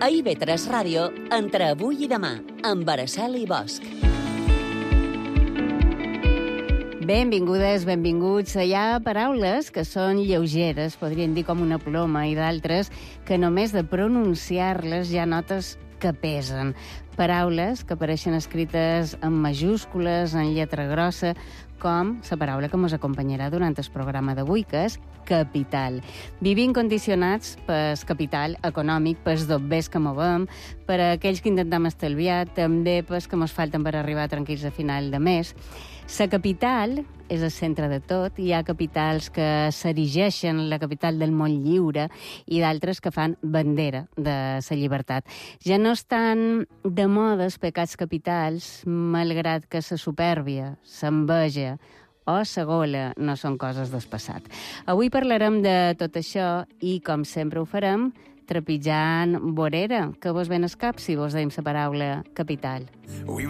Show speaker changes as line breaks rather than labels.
A IB3 Ràdio, entre avui i demà, amb Araceli Bosch.
Benvingudes, benvinguts. Hi ha paraules que són lleugeres, podríem dir com una ploma, i d'altres que només de pronunciar-les ja notes que pesen. Paraules que apareixen escrites en majúscules, en lletra grossa, com la paraula que ens acompanyarà durant el programa d'avui, que és capital. Vivim condicionats pel capital econòmic, pels dobbers que movem, per aquells que intentem estalviar, també pels que ens falten per arribar tranquils a final de mes. La capital és el centre de tot. Hi ha capitals que s'erigeixen la capital del món lliure i d'altres que fan bandera de la llibertat. Ja no estan de moda els pecats capitals, malgrat que la supèrbia, l'enveja o la gola no són coses del passat. Avui parlarem de tot això i, com sempre ho farem, trepitjant vorera, que vos ven el cap si vos deim la paraula capital.